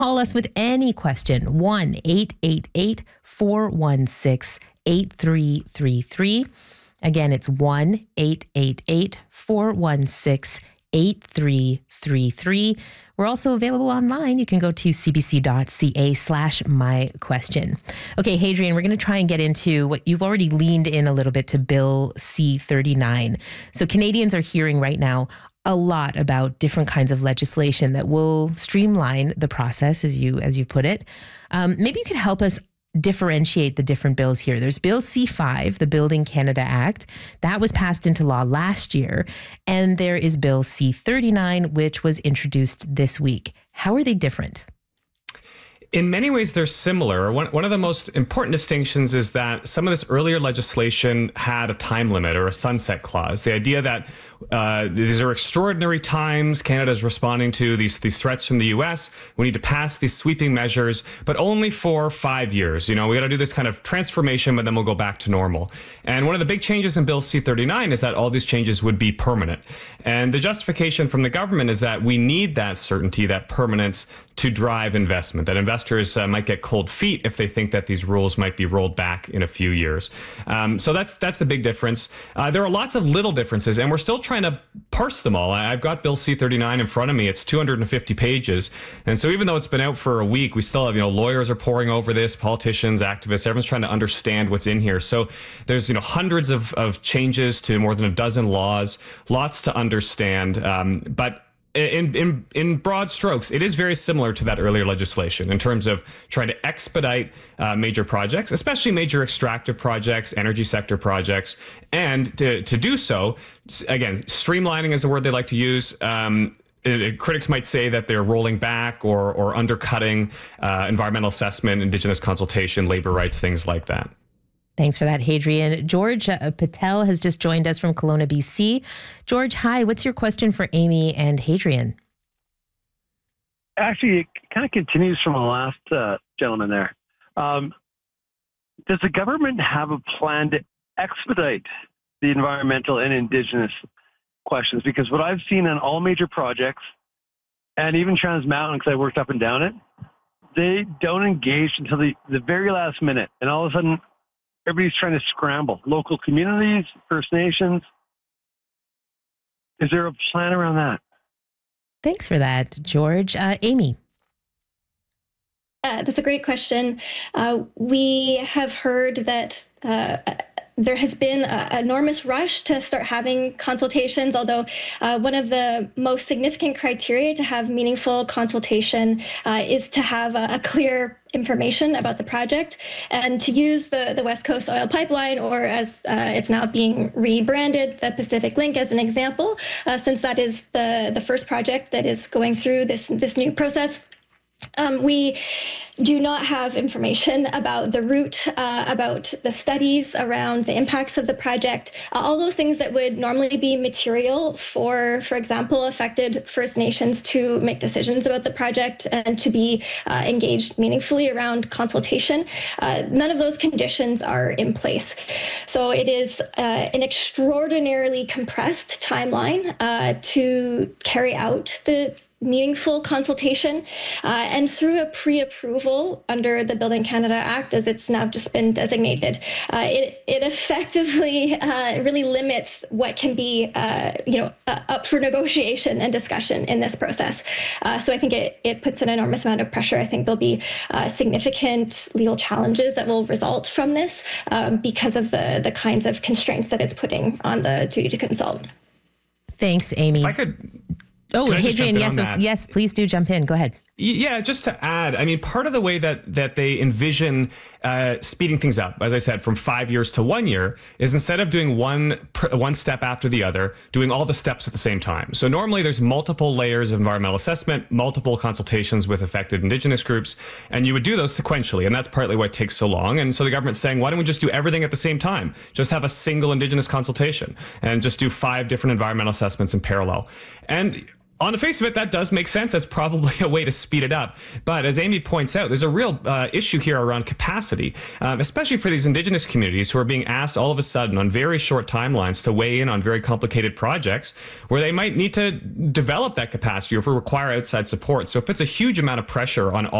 Call us with any question, 1-888-416-8333. Again, it's 1-888-416-8333. We're also available online. You can go to cbc.ca/myquestion. Okay, Hadrian, we're going to try and get into what you've already leaned in a little bit to Bill C-39. So Canadians are hearing right now a lot about different kinds of legislation that will streamline the process, as you put it. Maybe you could help us differentiate the different bills here. There's Bill C-5, the Building Canada Act. That was passed into law last year. And there is Bill C-39, which was introduced this week. How are they different? In many ways, they're similar. One of the most important distinctions is that some of this earlier legislation had a time limit or a sunset clause. The idea that these are extraordinary times. Canada is responding to these threats from the U.S. We need to pass these sweeping measures, but only for 5 years. We got to do this kind of transformation, but then we'll go back to normal. And one of the big changes in Bill C-39 is that all these changes would be permanent. And the justification from the government is that we need that certainty, that permanence, to drive investment, that investors might get cold feet if they think that these rules might be rolled back in a few years. So that's the big difference. There are lots of little differences, and we're still trying to parse them all. I've got Bill C-39 in front of me. It's 250 pages. And so even though it's been out for a week, we still have, lawyers are poring over this, politicians, activists, everyone's trying to understand what's in here. So there's, hundreds of changes to more than a dozen laws, lots to understand. But in broad strokes, it is very similar to that earlier legislation in terms of trying to expedite major projects, especially major extractive projects, energy sector projects. And to do so, again, streamlining is the word they like to use. Critics might say that they're rolling back or undercutting environmental assessment, Indigenous consultation, labor rights, things like that. Thanks for that, Hadrian. George Patel has just joined us from Kelowna, BC. George, hi. What's your question for Amy and Hadrian? Actually, it kind of continues from the last gentleman there. Does the government have a plan to expedite the environmental and Indigenous questions? Because what I've seen on all major projects, and even Trans Mountain, because I worked up and down it, they don't engage until the very last minute. And all of a sudden, everybody's trying to scramble. Local communities, First Nations. Is there a plan around that? Thanks for that, George. Amy. That's a great question. We have heard that there has been an enormous rush to start having consultations, although one of the most significant criteria to have meaningful consultation is to have a clear information about the project. And to use the West Coast Oil Pipeline, or as it's now being rebranded, the Pacific Link as an example, since that is the first project that is going through this new process. We do not have information about the route, about the studies around the impacts of the project, all those things that would normally be material for example, affected First Nations to make decisions about the project and to be engaged meaningfully around consultation. None of those conditions are in place. So it is an extraordinarily compressed timeline to carry out the meaningful consultation, and through a pre-approval under the Building Canada Act, as it's now just been designated, it effectively really limits what can be up for negotiation and discussion in this process. So I think it puts an enormous amount of pressure. I think there'll be significant legal challenges that will result from this because of the kinds of constraints that it's putting on the duty to consult. Thanks, Amy. If I could... Oh, Hadrian, yes, please do jump in. Go ahead. Yeah, just to add, I mean, part of the way that they envision speeding things up, as I said, from 5 years to 1 year, is instead of doing one step after the other, doing all the steps at the same time. So normally there's multiple layers of environmental assessment, multiple consultations with affected Indigenous groups, and you would do those sequentially, and that's partly why it takes so long. And so the government's saying, why don't we just do everything at the same time? Just have a single Indigenous consultation and just do 5 different environmental assessments in parallel. And On the face of it, that does make sense. That's probably a way to speed it up. But as Amy points out, there's a real issue here around capacity, especially for these Indigenous communities who are being asked all of a sudden on very short timelines to weigh in on very complicated projects where they might need to develop that capacity or require outside support. So it puts a huge amount of pressure on all